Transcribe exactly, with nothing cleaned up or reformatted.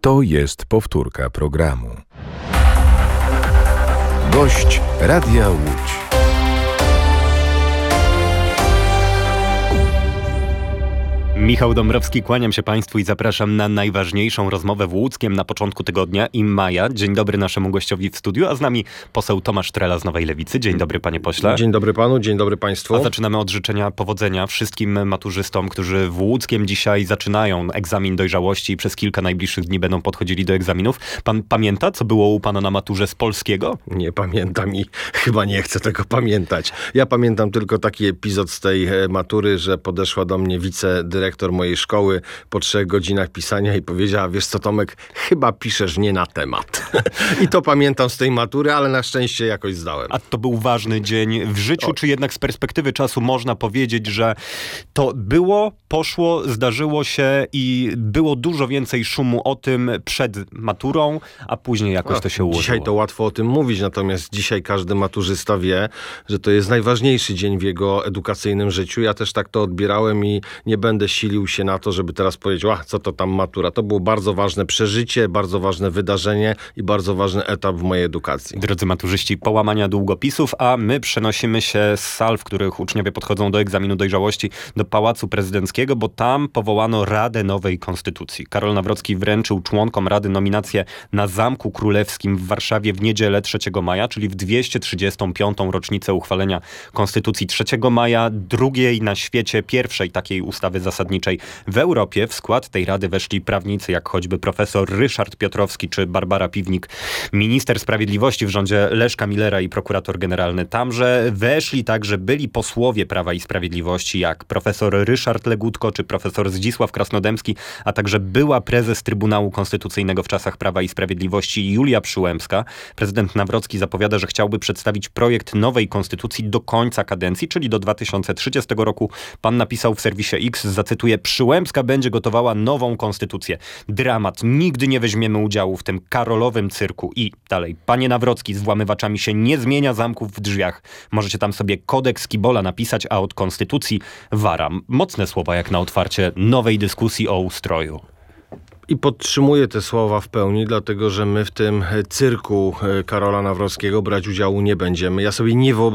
To jest powtórka programu. Gość Radia Łódź. Michał Dąbrowski, kłaniam się Państwu i zapraszam na najważniejszą rozmowę w Łódzkiem na początku tygodnia i maja. Dzień dobry naszemu gościowi w studiu, a z nami poseł Tomasz Trela z Nowej Lewicy. Dzień dobry, panie pośle. Dzień dobry panu, dzień dobry państwu. A zaczynamy od życzenia powodzenia wszystkim maturzystom, którzy w Łódzkiem dzisiaj zaczynają egzamin dojrzałości i przez kilka najbliższych dni będą podchodzili do egzaminów. Pan pamięta, co było u pana na maturze z polskiego? Nie pamiętam i chyba nie chcę tego pamiętać. Ja pamiętam tylko taki epizod z tej matury, że podeszła do mnie wicedyrektor mojej szkoły po trzech godzinach pisania i powiedziała: wiesz co, Tomek, chyba piszesz nie na temat. I to pamiętam z tej matury, ale na szczęście jakoś zdałem. A to był ważny dzień w życiu, o. czy jednak z perspektywy czasu można powiedzieć, że to było, poszło, zdarzyło się i było dużo więcej szumu o tym przed maturą, a później jakoś a, to się ułożyło? Dzisiaj to łatwo o tym mówić, natomiast dzisiaj każdy maturzysta wie, że to jest najważniejszy dzień w jego edukacyjnym życiu. Ja też tak to odbierałem i nie będę silił się na to, żeby teraz powiedzieć: a co to tam matura. To było bardzo ważne przeżycie, bardzo ważne wydarzenie i bardzo ważny etap w mojej edukacji. Drodzy maturzyści, połamania długopisów, a my przenosimy się z sal, w których uczniowie podchodzą do egzaminu dojrzałości, do Pałacu Prezydenckiego, bo tam powołano Radę Nowej Konstytucji. Karol Nawrocki wręczył członkom Rady nominację na Zamku Królewskim w Warszawie w niedzielę trzeciego maja, czyli w dwieście trzydziestą piątą rocznicę uchwalenia Konstytucji trzeciego maja, drugiej na świecie, pierwszej takiej ustawy zasadniczej w Europie. W skład tej rady weszli prawnicy, jak choćby profesor Ryszard Piotrowski czy Barbara Piwnik, minister sprawiedliwości w rządzie Leszka Millera i prokurator generalny tamże. Weszli także byli posłowie Prawa i Sprawiedliwości, jak profesor Ryszard Legutko czy profesor Zdzisław Krasnodębski, a także była prezes Trybunału Konstytucyjnego w czasach Prawa i Sprawiedliwości Julia Przyłębska. Prezydent Nawrocki zapowiada, że chciałby przedstawić projekt nowej konstytucji do końca kadencji, czyli do dwa tysiące trzydziestego roku. Pan napisał w serwisie X, zacytuję: Przyłębska będzie gotowała nową konstytucję. Dramat. Nigdy nie weźmiemy udziału w tym karolowym cyrku. I dalej. Panie Nawrocki, z włamywaczami się nie zmienia zamków w drzwiach. Możecie tam sobie kodeks Kibola napisać, a od konstytucji wara. Mocne słowa jak na otwarcie nowej dyskusji o ustroju. I podtrzymuję te słowa w pełni, dlatego że my w tym cyrku Karola Nawrockiego brać udziału nie będziemy. Ja sobie nie wyobrażam